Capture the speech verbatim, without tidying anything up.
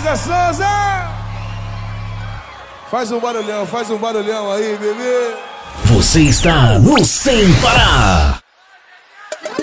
César Souza! Faz um barulhão, faz um barulhão aí, bebê! Você está no Sem Parar!